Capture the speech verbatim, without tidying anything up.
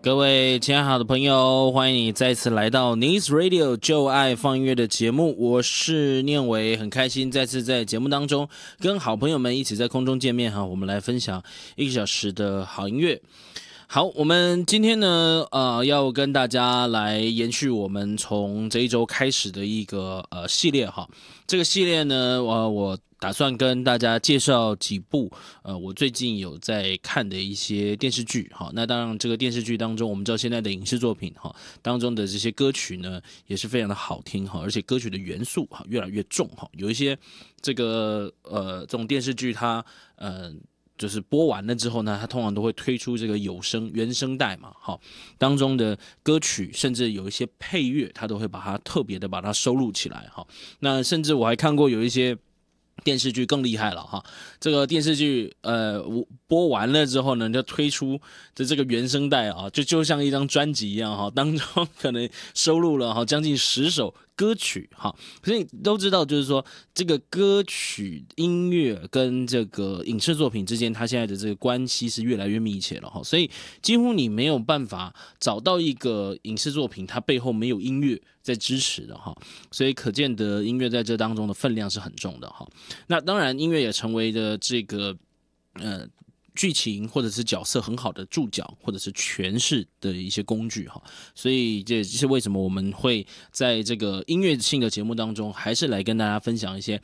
各位亲爱好的朋友，欢迎你再次来到 Nice Radio 就爱放音乐的节目，我是念伟，很开心再次在节目当中跟好朋友们一起在空中见面哈，我们来分享一个小时的好音乐。好，我们今天呢，呃，要跟大家来延续我们从这一周开始的一个呃系列哈。这个系列呢，呃，我打算跟大家介绍几部呃我最近有在看的一些电视剧哈。那当然，这个电视剧当中，我们知道现在的影视作品哈当中的这些歌曲呢，也是非常的好听哈，而且歌曲的元素哈越来越重哈。有一些这个呃这种电视剧它呃。就是播完了之后呢，它通常都会推出这个有声原声带嘛，好，当中的歌曲甚至有一些配乐，它都会把它特别的把它收录起来，哈。那甚至我还看过有一些电视剧更厉害了哈，这个电视剧呃播完了之后呢，就推出的这个原声带啊，就就像一张专辑一样哈，当中可能收录了哈将近十首歌曲哈，所以都知道就是说这个歌曲音乐跟这个影视作品之间，它现在的这个关系是越来越密切了哈，所以几乎你没有办法找到一个影视作品它背后没有音乐在支持的哈，所以可见的音乐在这当中的分量是很重的哈。那当然，音乐也成为了这个呃剧情或者是角色很好的注脚或者是诠释的一些工具哈。所以这是为什么我们会在这个音乐性的节目当中，还是来跟大家分享一些